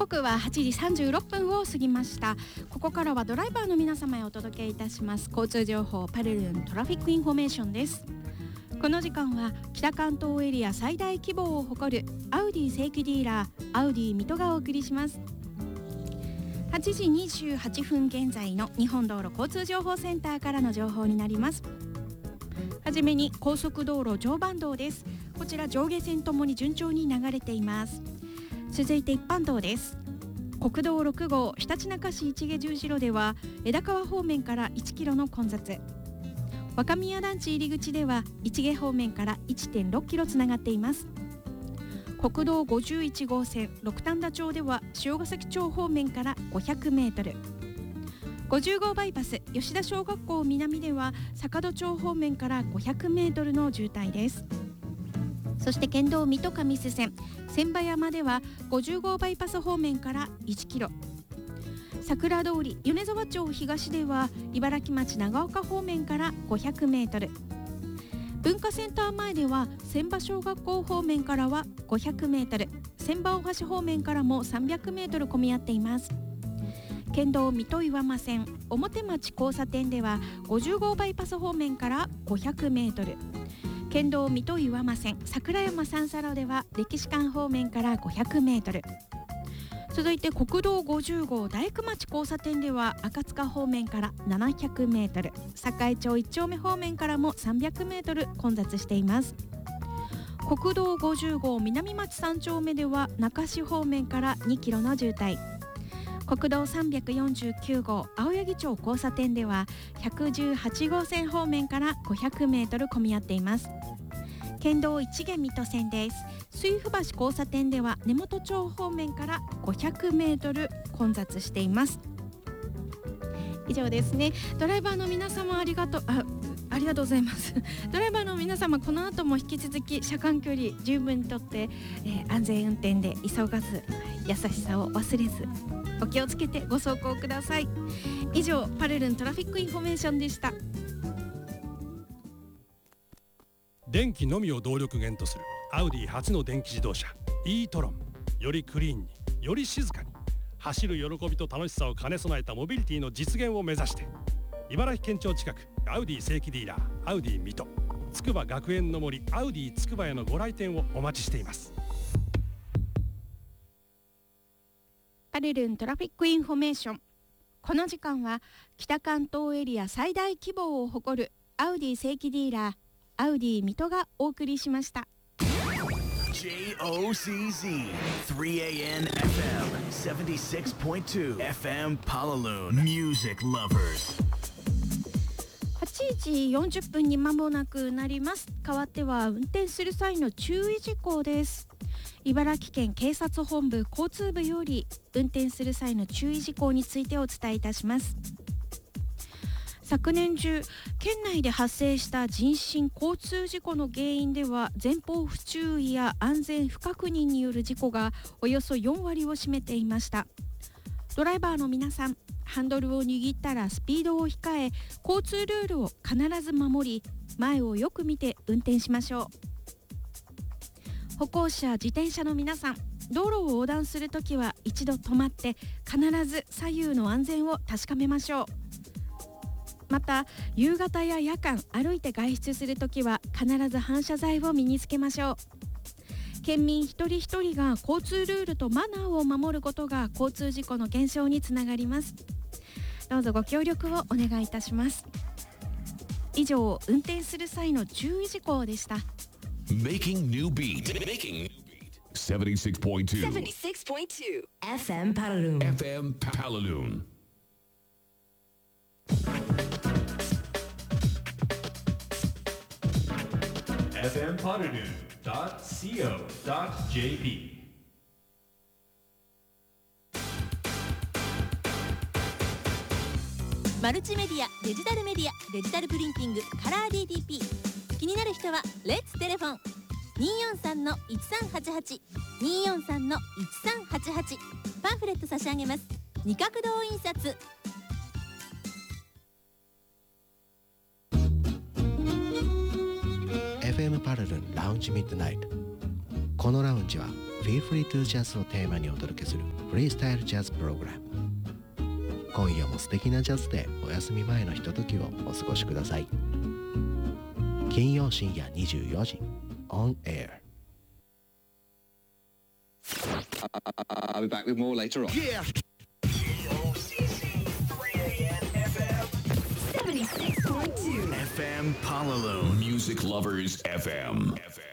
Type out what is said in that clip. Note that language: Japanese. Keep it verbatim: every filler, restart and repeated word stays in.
刻ははちじさんじゅうろっぷんを過ぎました。ここからはドライバーの皆様へお届けいたします交通情報パルルントラフィックインフォメーションです。この時間は北関東エリア最大規模を誇るアウディ正規ディーラーアウディ水戸がお送りします。はちじにじゅうはっぷん現在の日本道路交通情報センターからの情報になります。はじめに高速道路常磐道です。こちら上下線ともに順調に流れています。続いて一般道です。国道ろく号ひたちなか市市毛十字路では枝川方面からいちキロの混雑、若宮団地入り口では市毛方面から いってんろっキロつながっています。国道ごじゅういち号線六反田町では塩ヶ崎町方面からごひゃくメートル、ごじゅう号バイパス吉田小学校南では坂戸町方面からごひゃくメートルの渋滞です。そして県道水戸上須線千葉山ではごじゅう号バイパス方面からいちキロ、桜通り米沢町東では茨城町長岡方面からごひゃくメートル、文化センター前では千葉小学校方面からはごひゃくメートル、千葉大橋方面からもさんびゃくメートル混み合っています。県道水戸岩間線表町交差点ではごじゅう号バイパス方面からごひゃくメートル、県道水戸岩間線桜山三叉路では歴史館方面からごひゃくメートル、続いて国道ごじゅう号大工町交差点では赤塚方面からななひゃくメートル、栄町いち丁目方面からもさんびゃくメートル混雑しています。国道ごじゅう号南町さん丁目では中市方面からにキロの渋滞、国道さんびゃくよんじゅうきゅう号青柳町交差点ではひゃくじゅうはち号線方面からごひゃくメートル混み合っています。県道一毛水戸線です。水府橋交差点では根本町方面からごひゃくメートル混雑しています。以上ですね。ドライバーの皆様ありがとう あ, ありがとうございますドライバーの皆様この後も引き続き車間距離十分にとって、えー、安全運転で急がず優しさを忘れずお気をつけてご走行ください。以上パルルントラフィックインフォメーションでした。 電気のみを動力源とするアウディ初の電気自動車 e トロン、よりクリーンにより静かに走る喜びと楽しさを兼ね備えたモビリティの実現を目指して、茨城県庁近くアウディ正規ディーラーアウディ水戸つくば学園の森アウディつくばへのご来店をお待ちしています。 パルルントラフィックインフォメーション、この時間は北関東エリア最大規模を誇るアウディ正規ディーラーアウディ水戸がお送りしました。 ジェイオーシーズー スリーエーエヌ エフエム セブンティシックスポイントツー エフエム Palaloon Music Lovers。 はちじよんじゅっぷんに間もなくなります。代わっては運転する際の注意事項です。茨城県警察本部交通部より運転する際の注意事項についてお伝えいたします。昨年中県内で発生した人身交通事故の原因では前方不注意や安全不確認による事故がおよそよん割を占めていました。ドライバーの皆さん、ハンドルを握ったらスピードを控え交通ルールを必ず守り前をよく見て運転しましょう。歩行者自転車の皆さん、道路を横断するときは一度止まって必ず左右の安全を確かめましょう。また夕方や夜間歩いて外出するときは必ず反射材を身につけましょう。県民一人一人が交通ルールとマナーを守ることが交通事故の減少につながります。どうぞご協力をお願いいたします。以上、運転する際の注意事項でした。 Making new beat Makingセブンティシックスポイントツーセブンティシックスポイントツー エフエム Palaloon エフエム Palaloon。 エフエム パルルン ドット シーオー ドット ジェーピー。 マルチメディア、デジタルメディア、デジタルプリンティング、カラー ディーティーピー。 気になる人はレッツテレフォン にーよんさんのいちさんはちはち にーよんさんのいちさんはちはち。 パンフレット差し上げます。二角堂印刷。 エフエム パルルンラウンジミッドナイト。このラウンジは Feel Free to Jazz をテーマにお届けするフリースタイルジャズプログラム。今夜も素敵なジャズでお休み前のひとときをお過ごしください。金曜深夜にじゅうよじ On Air。 I'll be back with more later on. Yeah. J O C C three A M F M seventy-six point two F M Honolulu. Music Lovers F M. F M.